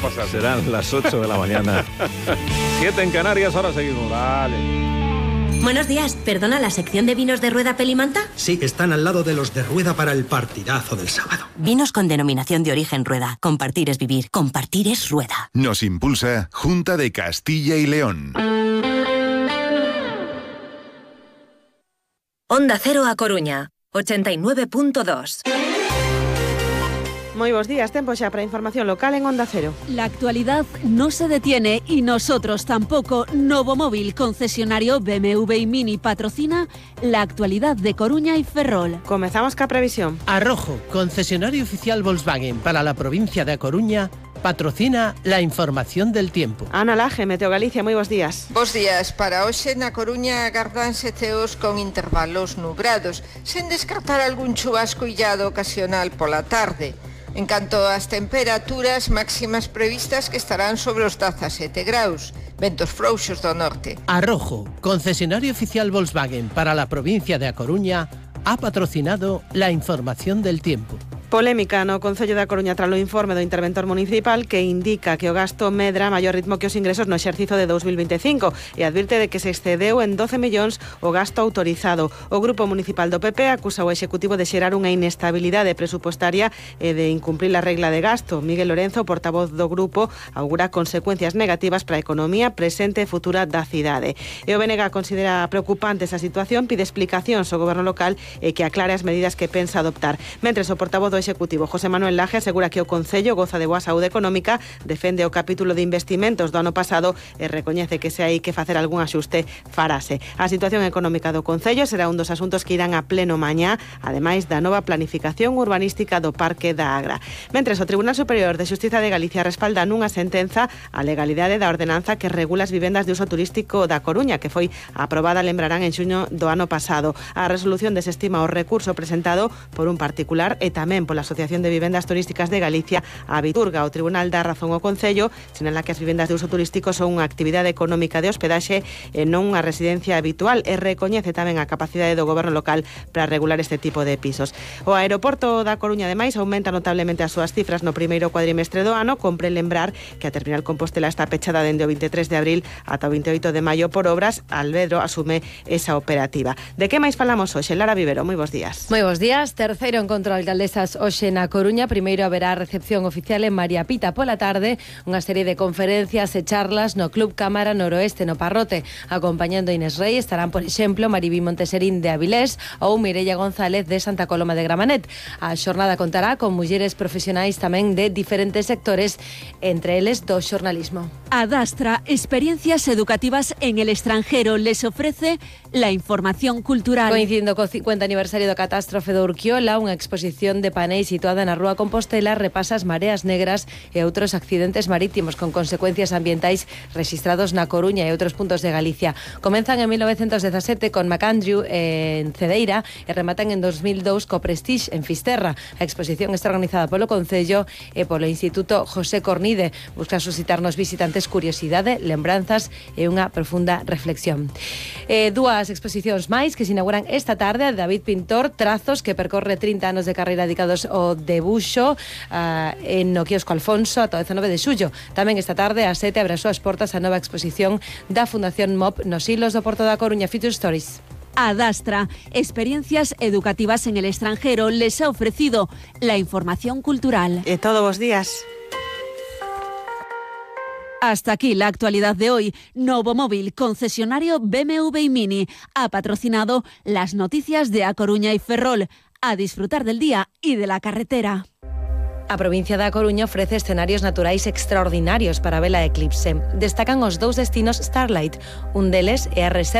cosas. Serán las 8 de la mañana. 7 en Canarias, ahora seguimos. Vale. Buenos días, ¿perdona, la sección de vinos de Rueda Pelimanta? Sí, están al lado de los de Rueda para el partidazo del sábado. Vinos con denominación de origen Rueda. Compartir es vivir, compartir es Rueda. Nos impulsa Junta de Castilla y León. Onda Cero a Coruña, 89.2. Moi bos días, tempo xa para información local en Onda Cero. La actualidad no se detiene y nosotros tampoco. Novomóvil, concesionario BMW y Mini, patrocina la actualidad de Coruña y Ferrol. Comezamos ca previsión. Arrojo, concesionario oficial Volkswagen para la provincia de A Coruña, patrocina la información del tiempo. Ana Laje, Meteo Galicia, moi bos días. Bos días. Para hoxe na Coruña agardanse ceos con intervalos nubrados, sen descartar algún chubasco illado ocasional pola tarde. En canto ás temperaturas máximas previstas que estarán sobre os 17 graus, ventos frouxos do norte. Arrojo, concesionario oficial Volkswagen para la provincia de A Coruña, ha patrocinado la información del tiempo. Polémica no Concello da Coruña tras o informe do interventor municipal que indica que o gasto medra a maior ritmo que os ingresos no exercizo de 2025 e advirte de que se excedeu en 12 millóns o gasto autorizado. O Grupo Municipal do PP acusa o Executivo de xerar unha inestabilidade presupuestaria e de incumprir a regla de gasto. Miguel Lorenzo, portavoz do grupo, augura consecuencias negativas para a economía presente e futura da cidade. E o BNG considera preocupante esa situación, pide explicacións ao goberno local e que aclare as medidas que pensa adoptar. Mentres o portavoz do Executivo, José Manuel Laje, asegura que o Concello goza de boa saúde económica, defende o capítulo de investimentos do ano pasado e recoñece que se hai que facer algún axuste farase. A situación económica do Concello será un dos asuntos que irán a pleno mañá, ademais da nova planificación urbanística do Parque da Agra. Mentres, o Tribunal Superior de Xustiza de Galicia respalda nunha sentenza a legalidade da ordenanza que regula as vivendas de uso turístico da Coruña, que foi aprobada, lembrarán, en xuño do ano pasado. A resolución desestima o recurso presentado por un particular e tamén pola Asociación de Vivendas Turísticas de Galicia, a Viturga. O Tribunal dá razón ao Concello, sinala que as vivendas de uso turístico son unha actividade económica de hospedaxe e non unha residencia habitual, e recoñece tamén a capacidade do goberno local para regular este tipo de pisos. O aeroporto da Coruña, ademais, aumenta notablemente as súas cifras no primeiro cuadrimestre do ano. Compre lembrar que a terminal Compostela está pechada dende o 23 de abril ata o 28 de maio por obras. Alvedro asume esa operativa. De que máis falamos hoxe? Lara Vivero, moi bos días. Moi bos días. Terceiro encontro de alcaldesas hoxe na Coruña. Primeiro haberá recepción oficial en María Pita pola tarde, unha serie de conferencias e charlas no Club Cámara Noroeste no Parrote. Acompañando Inés Rey estarán, por exemplo, Maribí Monteserín de Avilés ou Mireia González de Santa Coloma de Gramanet. A xornada contará con mulleres profesionais tamén de diferentes sectores, entre eles do xornalismo. Adastra, experiencias educativas en el extranjero, les ofrece la información cultural. Coincidindo co 50 aniversario da catástrofe do Urquiola, unha exposición de panéis situada na Rúa Compostela repasa as mareas negras e outros accidentes marítimos con consecuencias ambientais registrados na Coruña e outros puntos de Galicia. Comenzan en 1917 con MacAndrew en Cedeira e rematan en 2002 co Prestige en Fisterra. A exposición está organizada polo Concello e polo Instituto José Cornide. Busca suscitar nos visitantes curiosidade, lembranzas e unha profunda reflexión. Dúas exposicións máis que se inauguran esta tarde. David Pintor, Trazos, que percorre 30 anos de carreira dedicados ao debuxo en no quiosco Alfonso ata o 19 de xullo. Tamén esta tarde ás 7 abre as súas portas a nova exposición da Fundación MOP nos Hilos do Porto da Coruña, Future Stories. Adastra, experiencias educativas en el extranjero, les ha ofrecido la información cultural. Todos los días. Hasta aquí la actualidad de hoy. Novomóvil, concesionario BMW y Mini, ha patrocinado las noticias de A Coruña y Ferrol. A disfrutar del día y de la carretera. A provincia da Coruña ofrece escenarios naturais extraordinarios para a vela eclipse. Destacan os dous destinos Starlight. Un deles é a reserva